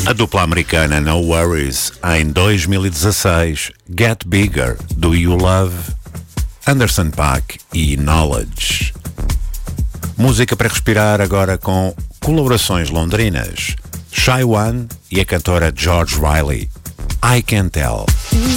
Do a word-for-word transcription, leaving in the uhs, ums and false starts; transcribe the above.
A dupla americana No Worries, em dois mil e dezasseis, Get Bigger, Do You Love, Anderson .Paak e Knowledge. Música para respirar agora com colaborações londrinas, Shy One e a cantora George Riley, I Can Tell.